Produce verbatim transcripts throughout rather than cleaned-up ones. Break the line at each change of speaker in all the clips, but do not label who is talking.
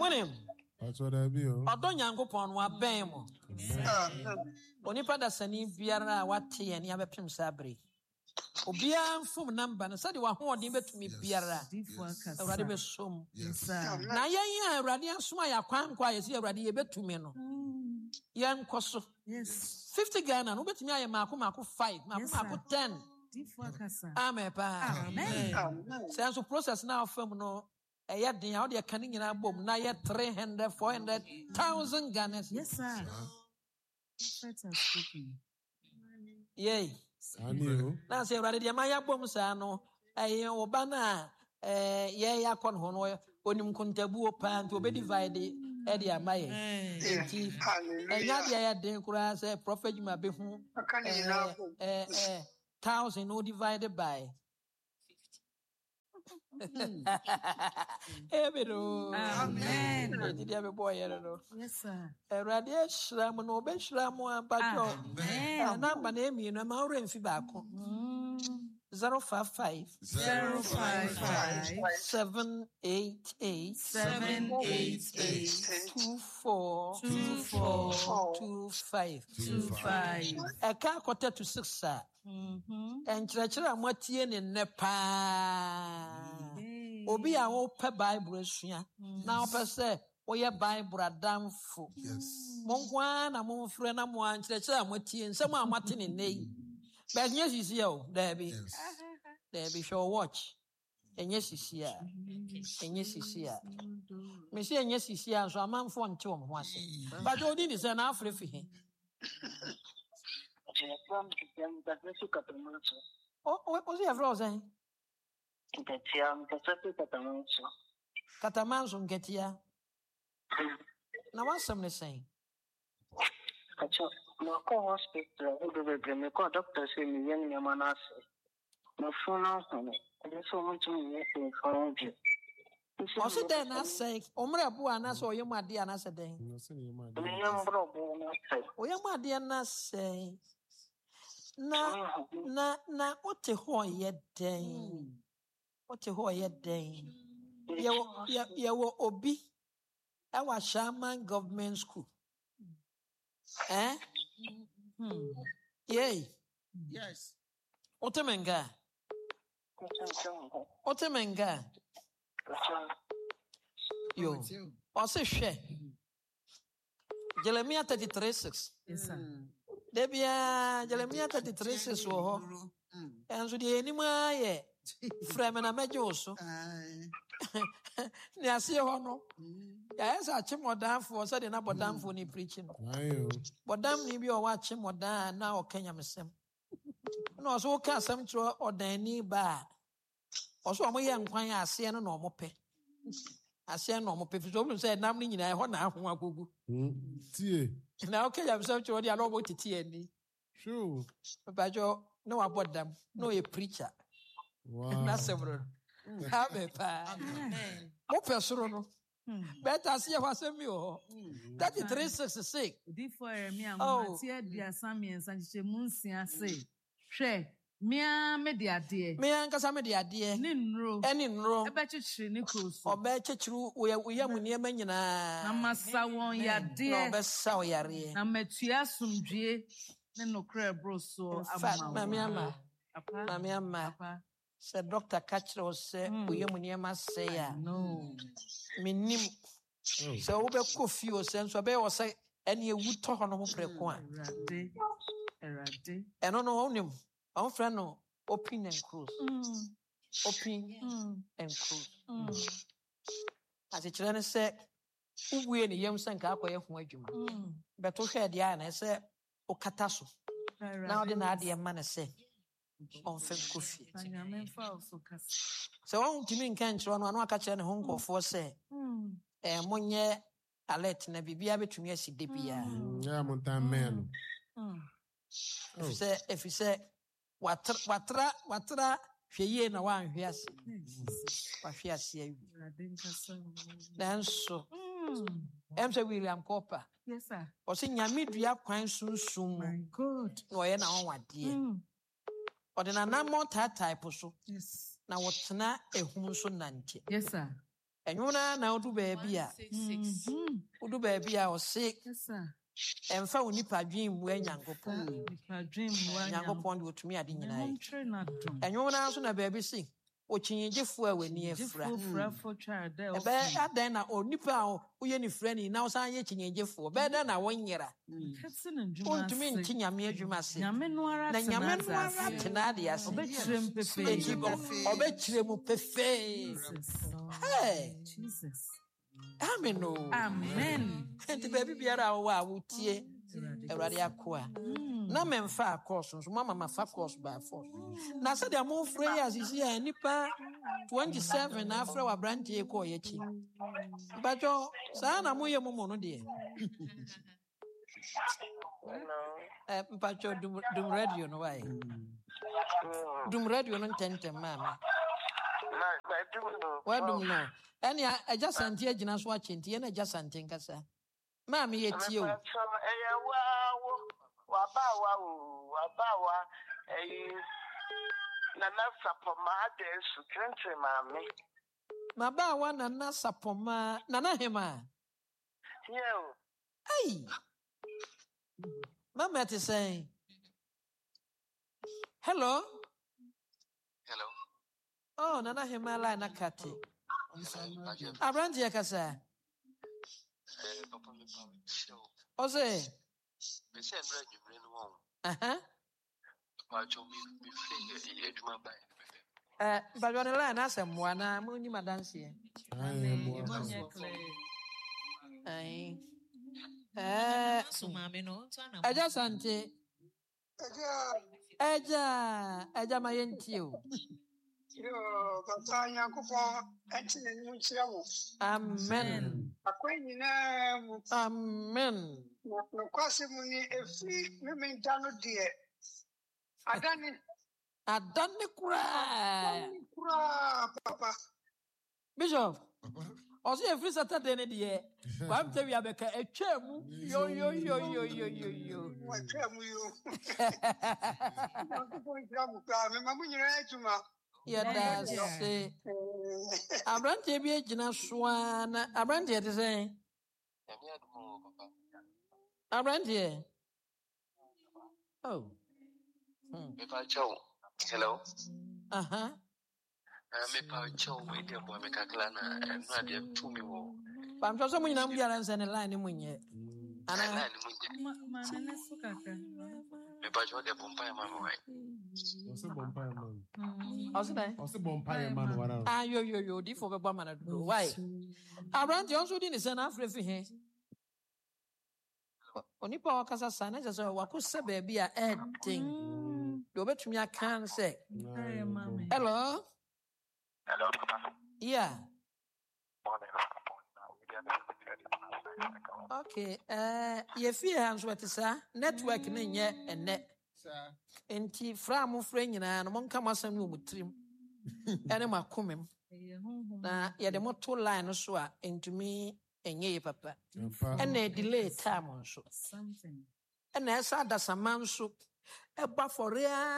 Monim.
That's what I be.
Odo Nyankopon wa ben mo. Onipa da sani biara wate ye ne abepem sabre. Obia mfom number no sade wa hoodin betumi biara. Awurade be som. Na yen ya awurade asoma ya kwan kwa ye se awurade ye betumi no. Yen koso. Yes. fifty Ghana no betumi aye maako maako five, maako maako ten. Amen pa. Amen. Sense process na afam no eya den how de kan nyina bom na ye three hundred four hundred thousand Ghana. Yes sir. Better speaking. Yay.
Anio.
Na say awurade de ma ya bom sa no eh oba na eh ye ya kon ho no onim kontabu pa nti obe divide e de amaye. Enti enya de ya den kura say prophet ma be hu eh eh thousand no divided by Amen. Yes, sir. Radia Shram no be Shram and Paco. Number name you know, Maureen Fibaco. Zero five five zero five five seven eight eight seven eight eight two four two four two five two five. A car quarter to six, sir. Mm-hmm. And Churchill Matian in Nepal. Obi a ope Bible sua. Now per se, we are Bible adamfo. Yes. Monkwan na monfre na mo an Churchill Matian, some are Martin in name. But yes, is yo, there be. There be show watch. And yes, is here. And yes, is here. Monsieur, and yes, is here, so a man for Tom once. But Odin is an African. Oh, what was he frozen? Catamanson get here. Now, what's something saying?
No hospital, who call doctors in the young Yamanas. No phone out on it. I just want to make for you.
Was it then I say, Omra Buana, so you my dear Nasa day? Oh, you my dear Nasa. Na, na, na, what a hoy yet day. What a hoy yet day. You were obi. I was Shaman Government School. Eh? Hmm. Yay. Yes. Otemenga. Otemenga. Yo. Ose she. Jeremiah thirty-three six. Yes, sir. Debia Jeremiah thirty-three six wo ho. Enso de enima ye. Frame na mejoso. Ni ase ho no. Ya esa chimodanfo so de na bodanfo ni preaching.
Ayo.
Bodam ni bi o wa chimodan na o kanya mesem. No so ka asem tro odani ba. Oso omo ye nkwan ase no na omo pe. Ase no omo pe fi so say nam ni nyina ho na ahon agogu.
Mm. Tie.
Na o kanya mesem tro de alo bo titi ani.
Sure.
Papa jo no wa bodam no a preacher.
Wow.
Na sebro. Amen pa. Amen. Mo pesoro no. Better see what say me o. thirty-three sixty-six.
Before me and Matia dia Samuel Sanche Munsia say. Hwe mea me de ade.
Me ankasa me de ade.
Ni nro.
Eni nro.
Ebe chichiri ni kroso.
Obe chichiru uya munie ma nyina.
Na masa won yade.
Na obe sa o yare.
Na matua sumdue ne no kra bro so
ama. Mami ama. Apa. Mami ama. Apa. Se doctor catcher o se uya munie ma say ya.
No.
Minim. Se wo be kofi o se nso be wo se ene ewu to ho no mo preko a.
Erade. Erade.
Eno no onim. On friend no open and close. Mm. Open mm. and close. Mm. As a children say, uwe ni yem sanka akoye ho adwuma. Mm. Beto hwe dia na say o kataso. Now the na de man say on fem kofi.
Anyamen fa so kasa.
So won timi nkan kire no anu aka kire ne ho nkofo say mm. eh monye alert na bibia betumi aside bia.
Ya montan men.
Mm. If you say if you say watra watra watra hweye na wan hwe ase wa hwe ase ayu dan so mm em say William Cooper.
Yes sir.
O say nyame dua kwan sunsun
my god
no ye na won wade o de na na mo ta type so
yes
na wotena ehum so nante.
Yes sir.
And you na udu baby, udu baby, I was sick.
Yes, sir.
And found nipa dream when Yango Pond.
Nipa dream when
Yango Pond would to me at the night.
And
And you want to baby sing. Watching you for when near
Fra for child.
A bear then or nipa or any friend now sign yet in for better than a one year.
Catson and
Want to mean Tina Mia Jumasi.
Yamenwara,
Then Yaman Canadias, or bet you or bet you pefe. Hey,
Jesus.
Amen.
Amen.
And the baby be our would tear a radiaqua. No men far courses, mamma, my far course by force. Now said they're more free as is here, nipper twenty-seven after our brandy coyachi. But your son, I'm way mono dear. But your doom radio, no way. Doom radio, no tente, mamma. What do you know? And I just sent here, Jinas watching, and I just sent Tinkasa. Mammy, it's you.
Wabawa, Wabawa, a Nana Sapoma, there's country, mammy.
Mabawa, Nana Sapoma, Nana Hema.
You.
Hey, Mamma is saying, hello.
Hello.
Oh, Nana Hema, Lina Catty. Around here, Cassa. Ose. Uh huh. Uh, but on the line, I said, Moana, Mooney, Madame. Aye. Eh, I just ante. Eja, Eja, my auntie.
Yo, Papa Yakupo, Anthony Muchio.
Amen.
A queen name.
Amen.
No questimony if women done dear. I done it.
I done the cry.
Papa.
Bishop. Also, every Saturday, dear. I'm telling you, I make a chum. Yo, yo, yo, yo, yo, yo, yo.
What chum you?
Yeah, that's it. Abrante be a Jina Swan. Abrante to say. Abrante. Oh.
Hello.
Uh huh.
I'm a chow with them, boy, make a clan, and not yet to me.
But I'm just someone I'm here and send a line in yet. And I also there.
Also, Bompire man, what else?
Ah, yo, yo, yo, di for the woman. Why? Abrante also didn't send after here. Onipa wakasa sana just wakusa baby a editing. Do bet me I can say. Hello?
Hello, Papa.
Yeah. Okay. Uh, ye fear hands what is a network in ye and net. Enti fra mo fra nyina no monka masam no mutrim. Ene makomem. Na ye de moto line no so a entumi enye ye papa. Ene delay time nso.
Something.
Ene esa da saman so e ba for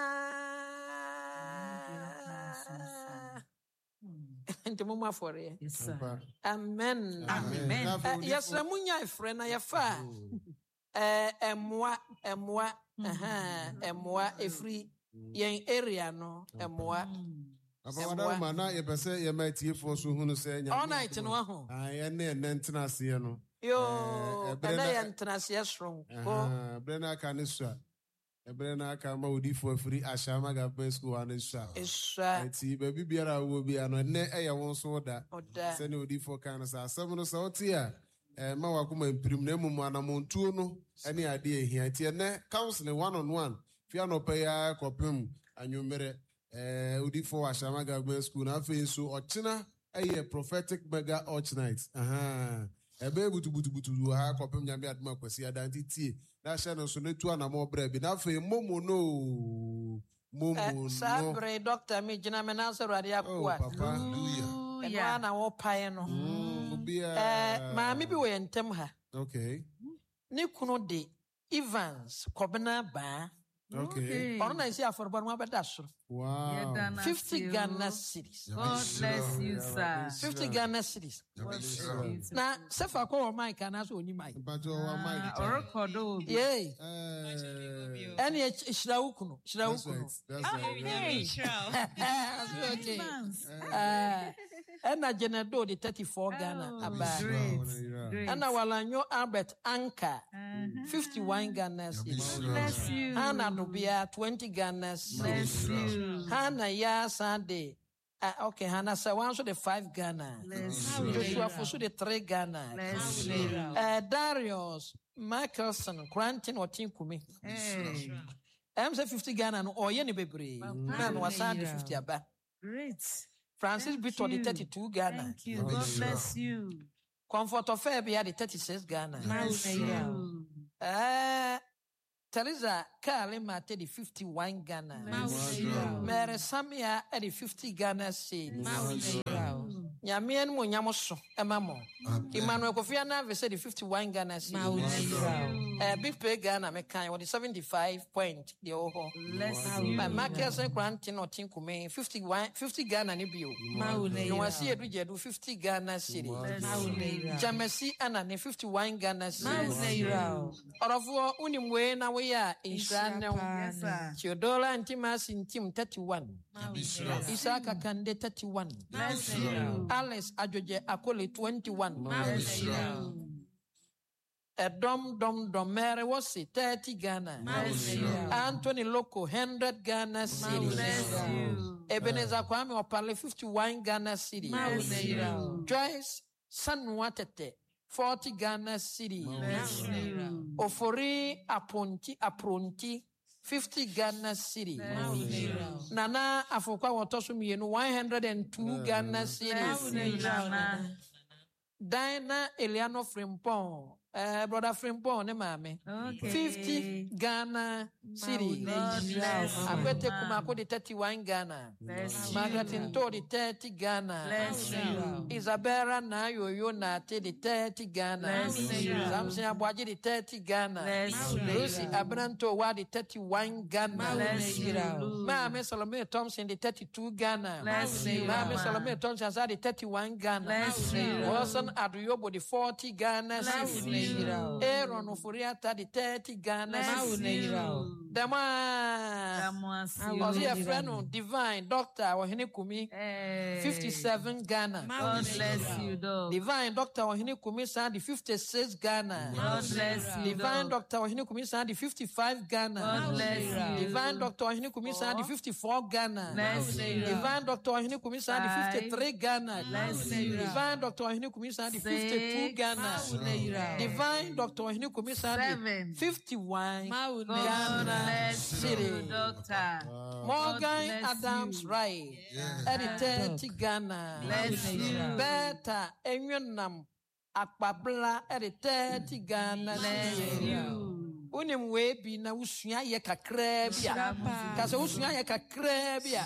Enti mo ma for ya.
Yes, sir.
Amen.
Amen.
Yes, munya ifre na ye fa. Eh emwa emwa aha emwa efri yen area no emwa
Papa wada ma na ye pese ye ma tie fo so hunu se nya.
all night no ho.
Ah ye ne ne ntena se no.
Yo, e na ye ntena se sron. Ko
Ah, bre na aka ne so. E bre na aka ma odi fo afri ashama ga be school ane so.
esha
Eti ba bi biara wo bi ano ne e ye won so da.
oda.
Se ne odi fo kan sa asem no so ti a eh ma wa kuma imprim na mum anamontuo no ene ade ehia ti ne counseling one on one fia no pay ya kopem anwumere eh odi fo ashama ga be school na fe so ochina eye prophetic mega arch night aha ebe butu butu butu ha kopem nyame aduma kwasi adanti tie na hye no so ne tu anamo bra bi na fe momo no momo no
Sabre doctor me jina me na so rade
oh
akwa.
papa hallelujah
Ya na wo pae no.
mm obia
Eh maami bi wo yentem ha.
okay
Ne kunu de Evans Kobena ba.
Okay.
Ɔno na esi afɔrebɔ no abɛda soro.
Wow.
Fifty Ghana cedis.
God bless you, sir.
Fifty Ghana cedis. Na sefa kɔ wɔ mic anaasɛ oni mic.
Orokodo.
Yay.
Uh,
Ɛne hyira wo kunu. Hyira wo
that's
kunu.
right. That's right.
That's okay. Uh, Ɛna Jenado de thirty-four Ghana aba. Ɛna Walanyo Albert Anka fifty-one Ghana cedis.
Bless you.
Hannah Nubia twenty Ghana
Bless
cedis.
you.
Hannah ya Sunday. Uh, okay, Hannah sa one so the five Ghana.
Bless you.
Joshua Fosu the three Ghana.
Bless you.
Uh, Darius Michelson Quentin Otinkumi.
Hey.
I'm say fifty Ghana no oye ni bebre. Na no wasan the fifty aba.
Great.
Francis
Thank
Bito the
you.
thirty-two Ghana.
Thank you. God bless you.
Comfort of Fair be the thirty-six Ghana.
Bless you.
Uh, Teresa Kalima the fifty-one Ghana.
Bless you.
Mary Samia at the fifty Ghana cedis. Nyamian mo nyamoso emamo. Emmanuel Kofi Anave said the fifty-one Ghana cedis. Uh, Big Pay Ghana me kan with the seventy-five point the oho.
Bless you.
But Marcus and Quentin or Tinkume fifty-one fifty Ghana ni bio. You want see edu jedu fifty Ghana cedis. Jamesi anane fifty-one Ghana cedis. Orofo unimwe na we ya insana.
Yes, sir.
Theodora Antimas in team thirty-one. Isaka Kande thirty-one.
Bless you.
Alice Ajoje Akole twenty-one.
Bless you.
A dom dom dom Mary was it thirty Ghana.
Bless you.
Anthony Loco one hundred Ghana cedis.
Bless you.
Ebenezer Kwame Opale fifty-one Ghana cedis.
Bless you.
Joyce Sanwatete forty Ghana cedis.
Bless you.
Ofori Aponti Apronti fifty Ghana cedis. Nana Afokwa Wotosumienu one hundred two Ghana cedis. Diana Eliano Frimpong, uh, brother Frimpong, ne mame.
Okay.
Fifty Ghana cedis.
God bless you.
Akwete Kumako the thirty-one Ghana.
Bless you.
Margaret Nto the thirty Ghana.
Bless you.
Isabella na Yoyo Nate the thirty Ghana.
Bless you.
Samson Abwaji the thirty Ghana.
Bless you.
Lucy Abranto wa the thirty-one Ghana.
Bless you.
Mame Salome Thompson the thirty-two Ghana.
Bless you.
Mame Salome Thompson has the thirty-one Ghana.
Bless you.
Wilson Aduyobo the forty Ghana.
Bless you.
Aaron Ofuriata the thirty Ghana.
Bless you.
Dama. Was he a friend of Divine Doctor Wahine Kumi? fifty-seven Ghana.
God bless you, dog.
Divine Doctor Wahine Kumi the fifty-six Ghana.
God bless you,
Divine
dog.
Doctor Wahine Kumi the fifty-five Ghana.
God bless you.
Divine Doctor Wahine Kumi the fifty-four Ghana.
Bless you.
Divine Doctor Wahine Kumi the fifty-three Ghana.
Bless you.
Divine Doctor Wahine Kumi the fifty-two Ghana. Divine Doctor Wahine Kumi the
Seven.
fifty-one
God
Ghana
bless
city.
you, doctor.
Morgan
bless
Adams
you.
Rai, Eddie thirty Ghana.
Bless you.
Beta Enyonam Akpabla Eddie thirty Ghana.
Bless you.
Unim we be na usua ye kakra bia. Kase usua ye kakra bia.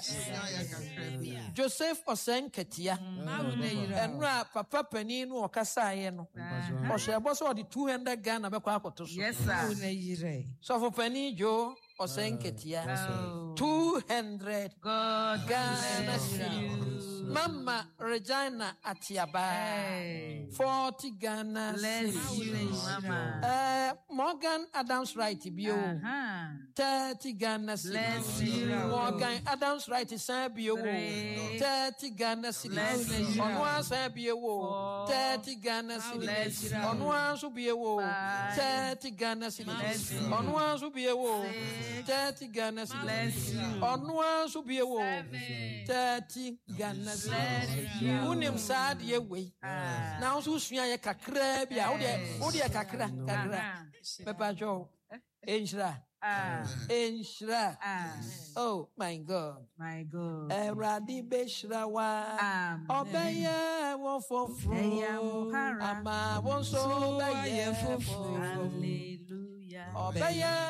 Joseph Osenketia. Enra papa panin no okasa ye no. Ohye so the two hundred Ghana be kwa akoto so.
Yes, sir.
So for panin Jo Osenketia. two hundred
God
Ghana
bless
city.
you.
Mama Regina Atiaba.
Hey.
forty Ghana
Bless
city.
you, Mama.
Uh, Morgan Adams Wright bio.
Uh-huh.
thirty Ghana city.
Bless you.
Morgan Adams Wright is bio.
Three.
thirty Ghana city.
Bless you.
Onwa san bio.
Four.
thirty Ghana city.
Bless you.
Onwa so bio.
Five.
thirty Ghana city.
Bless you.
Onwa so bio.
Six.
thirty Ghana city.
Bless you.
Onwa so bio.
Seven.
thirty Ghana city.
Bless you.
Unim sad ye way.
Ah.
Now so sua ye kakra bia. Wo de wo de kakra kakra.
Uh-huh.
Pepa jo. Enshra.
Ah.
Enshra.
Ah.
Oh my God.
My God.
Eradi beshra wa.
Amen.
Obeye won foforo.
Eya mo kara.
Ama won so obeye foforo.
Hallelujah.
Obeye